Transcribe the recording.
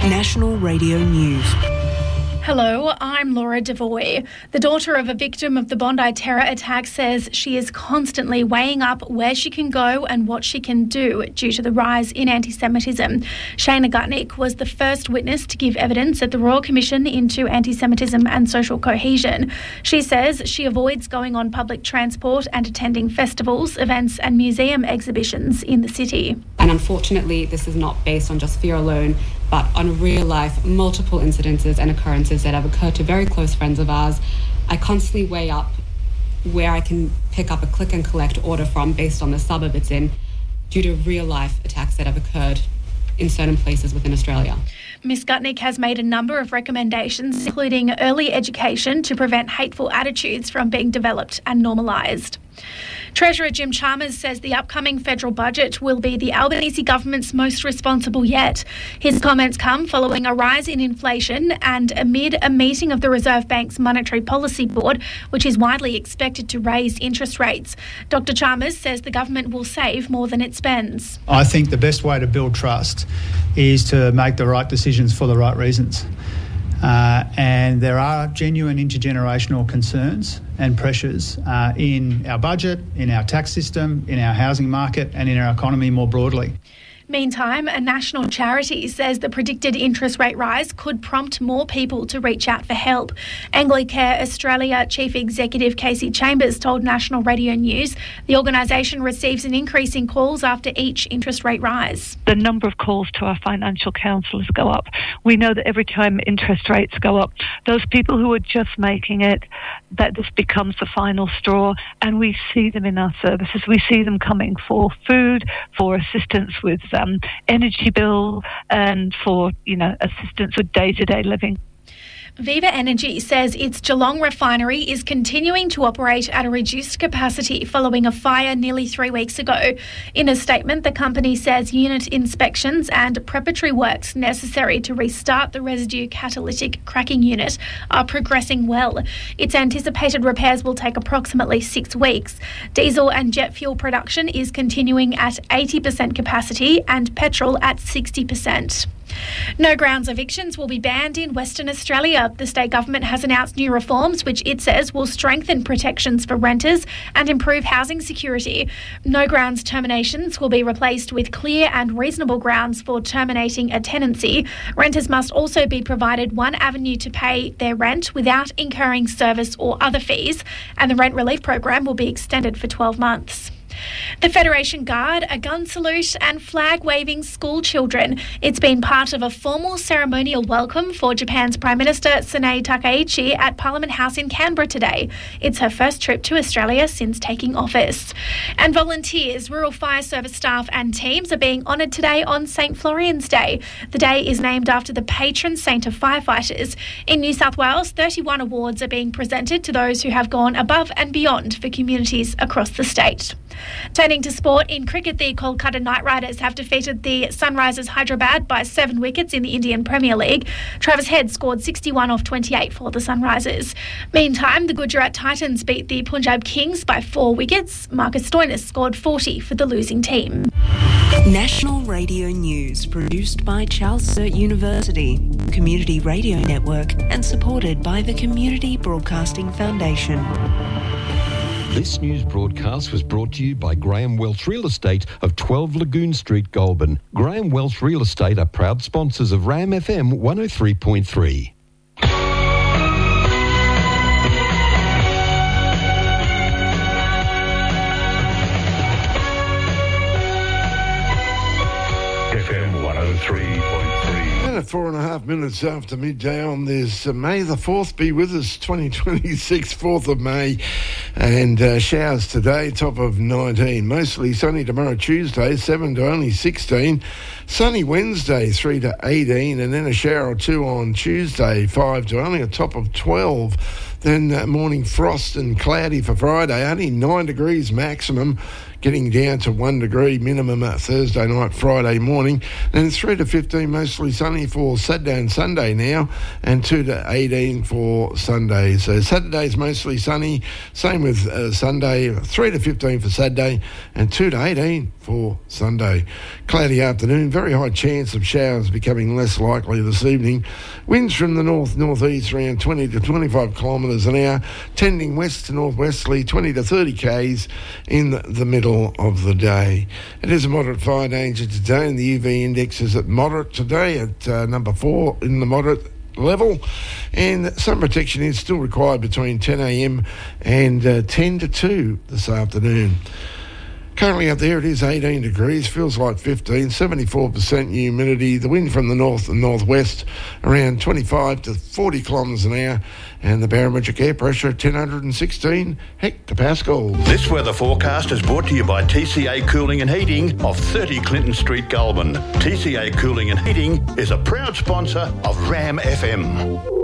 National Radio News. Hello, I'm Laura Devoy. The daughter of a victim of the Bondi terror attack says she is constantly weighing up where she can go and what she can do due to the rise in anti-Semitism. Shayna Gutnick was the first witness to give evidence at the Royal Commission into Anti-Semitism and Social Cohesion. She says she avoids going on public transport and attending festivals, events and museum exhibitions in the city. And unfortunately, this is not based on just fear alone, but on real life, multiple incidences and occurrences that have occurred to very close friends of ours. I constantly weigh up where I can pick up a click and collect order from based on the suburb it's in, due to real life attacks that have occurred in certain places within Australia. Ms Gutnick has made a number of recommendations, including early education to prevent hateful attitudes from being developed and normalised. Treasurer Jim Chalmers says the upcoming federal budget will be the Albanese government's most responsible yet. His comments come following a rise in inflation and amid a meeting of the Reserve Bank's Monetary Policy Board, which is widely expected to raise interest rates. Dr Chalmers says the government will save more than it spends. I think the best way to build trust is to make the right decisions for the right reasons. And there are genuine intergenerational concerns and pressures in our budget, in our tax system, in our housing market and in our economy more broadly. Meantime, a national charity says the predicted interest rate rise could prompt more people to reach out for help. Anglicare Australia Chief Executive Casey Chambers told National Radio News the organisation receives an increase in calls after each interest rate rise. The number of calls to our financial counsellors go up. We know that every time interest rates go up, those people who are just making it, that this becomes the final straw, and we see them in our services. We see them coming for food, for assistance with energy bill and for, assistance with day-to-day living. Viva Energy says its Geelong refinery is continuing to operate at a reduced capacity following a fire nearly 3 weeks ago. In a statement, the company says unit inspections and preparatory works necessary to restart the residue catalytic cracking unit are progressing well. Its anticipated repairs will take approximately 6 weeks. Diesel and jet fuel production is continuing at 80% capacity and petrol at 60%. No grounds evictions will be banned in Western Australia. The state government has announced new reforms which it says will strengthen protections for renters and improve housing security. No grounds terminations will be replaced with clear and reasonable grounds for terminating a tenancy. Renters must also be provided one avenue to pay their rent without incurring service or other fees, and the rent relief program will be extended for 12 months. The Federation Guard, a gun salute and flag-waving school children. It's been part of a formal ceremonial welcome for Japan's Prime Minister Sanae Takaichi at Parliament House in Canberra today. It's her first trip to Australia since taking office. And volunteers, rural fire service staff and teams are being honoured today on St Florian's Day. The day is named after the patron saint of firefighters. In New South Wales, 31 awards are being presented to those who have gone above and beyond for communities across the state. Turning to sport, in cricket, the Kolkata Knight Riders have defeated the Sunrisers Hyderabad by 7 wickets in the Indian Premier League. Travis Head scored 61 off 28 for the Sunrisers. Meantime, the Gujarat Titans beat the Punjab Kings by 4 wickets. Marcus Stoinis scored 40 for the losing team. National Radio News, produced by Charles Sturt University, Community Radio Network, and supported by the Community Broadcasting Foundation. This news broadcast was brought to you by Graham Welch Real Estate of 12 Lagoon Street, Goulburn. Graham Welch Real Estate are proud sponsors of RAM FM 103.3. FM 103.3. And at 4.5 minutes after midday on this May the 4th be with us, 2026, 4th of May. And showers today, top of 19. Mostly sunny tomorrow, Tuesday, 7 to only 16. Sunny Wednesday, 3 to 18. And then a shower or two on Tuesday, 5 to only a top of 12. Then morning frost and cloudy for Friday, only 9 degrees maximum. getting down to 1 degree minimum Thursday night, Friday morning. And 3 to 15 mostly sunny for Saturday and Sunday now, and 2 to 18 for Sunday. So Saturday's mostly sunny, same with Sunday, 3 to 15 for Saturday and 2 to 18 for Sunday. Cloudy afternoon, very high chance of showers becoming less likely this evening. Winds from the north-northeast around 20 to 25 kilometres an hour, tending west to northwesterly 20 to 30 k's in the middle of the day. It is a moderate fire danger today, and the UV index is at moderate today at number 4 in the moderate level, and sun protection is still required between 10 a.m. and 10 to 2 this afternoon. Currently up there it is 18 degrees, feels like 15, 74% humidity, the wind from the north and northwest around 25 to 40 kilometres an hour, and the barometric air pressure at 1016 hectopascals. This weather forecast is brought to you by TCA Cooling and Heating of 30 Clinton Street, Goulburn. TCA Cooling and Heating is a proud sponsor of Ram FM.